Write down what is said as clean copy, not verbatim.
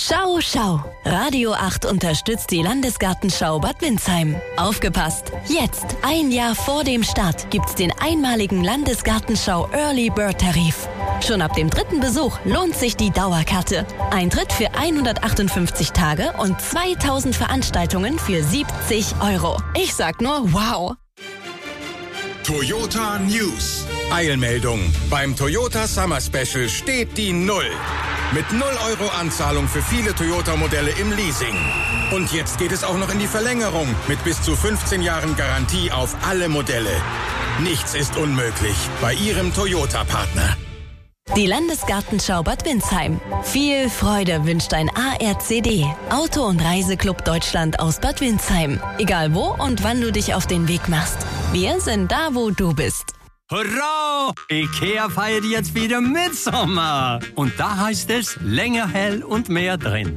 Schau, schau. Radio 8 unterstützt die Landesgartenschau Bad Windsheim. Aufgepasst! Jetzt, ein Jahr vor dem Start, gibt's den einmaligen Landesgartenschau Early Bird Tarif. Schon ab dem 3. Besuch lohnt sich die Dauerkarte. Eintritt für 158 Tage und 2000 Veranstaltungen für 70 €. Ich sag nur wow! Toyota News. Eilmeldung. Beim Toyota Summer Special steht die Null. Mit 0 € Anzahlung für viele Toyota-Modelle im Leasing. Und jetzt geht es auch noch in die Verlängerung mit bis zu 15 Jahren Garantie auf alle Modelle. Nichts ist unmöglich bei Ihrem Toyota-Partner. Die Landesgartenschau Bad Windsheim. Viel Freude wünscht ein ARCD, Auto- und Reiseclub Deutschland aus Bad Windsheim. Egal wo und wann du dich auf den Weg machst. Wir sind da, wo du bist. Hurra! IKEA feiert jetzt wieder Mitsommer. Und da heißt es länger hell und mehr drin.